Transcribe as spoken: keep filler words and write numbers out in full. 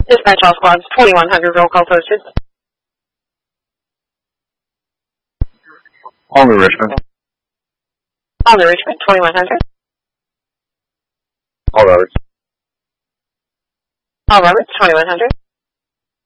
Dispatch all squads, twenty-one hundred, roll call posted. Only Richmond. Only Richmond, twenty-one hundred. All Roberts. All Roberts, twenty-one hundred.